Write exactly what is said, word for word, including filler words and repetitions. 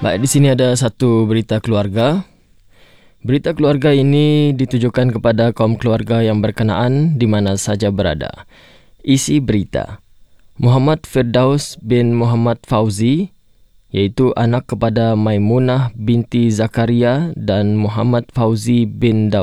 Baik, di sini ada satu berita keluarga. Berita keluarga ini ditujukan kepada kaum keluarga yang berkenaan di mana saja berada. Isi berita: Muhammad Firdaus bin Muhammad Fauzi, iaitu anak kepada Maimunah binti Zakaria dan Muhammad Fauzi bin Daud,